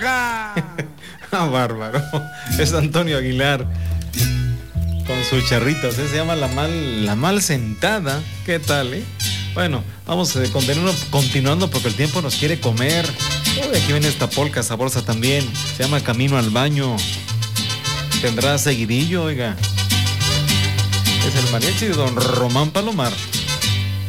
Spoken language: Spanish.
trabajar. Bárbaro. Es Antonio Aguilar con sus charritas. Se llama La Mal Sentada. ¿Qué tal, Bueno, vamos continuando porque el tiempo nos quiere comer. Uy, aquí viene esta polca sabrosa también. Se llama Camino al Baño. Tendrá seguidillo, oiga. Es el mariachi de don Román Palomar.